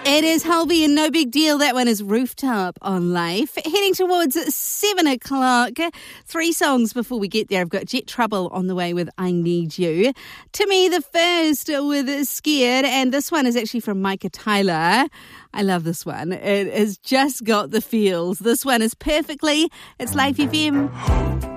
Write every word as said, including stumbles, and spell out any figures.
It is Halby and No Big Deal. That one is Rooftop on Life. Heading towards seven o'clock. Three songs before we get there. I've got Jet Trouble on the way with I Need You. Timmy the First with Scared. And this one is actually from Micah Tyler. I love this one. It has just got the feels. This one is Perfectly. It's Life F M.